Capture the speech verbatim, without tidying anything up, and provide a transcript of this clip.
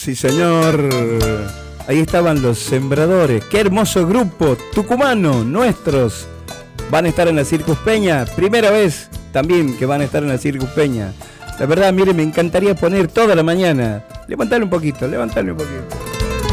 Sí, señor. Ahí estaban los Sembradores. Qué hermoso grupo tucumano, nuestros. Van a estar en la Circus Peña. Primera vez también que van a estar en la Circus Peña. La verdad, mire, me encantaría poner toda la mañana. Levantarle un poquito, levantarle un poquito.